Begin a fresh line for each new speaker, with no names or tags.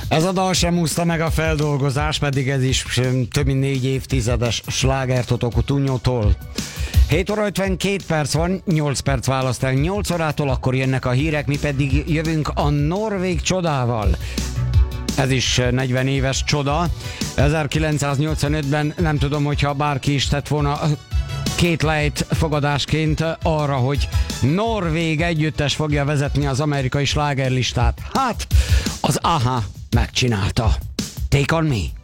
Ez a dal sem úszta meg a feldolgozás, pedig ez is több mint 4 évtizedes sláger Toto Cutugno-tól. 7 óra 52 perc van, 8 perc választ el 8 órától, akkor jönnek a hírek, mi pedig jövünk a norvég csodával. Ez is 40 éves csoda. 1985-ben nem tudom, hogyha bárki is tett volna két lejt fogadásként arra, hogy norvég együttes fogja vezetni az amerikai slágerlistát. Hát, az AHA megcsinálta. Take on me.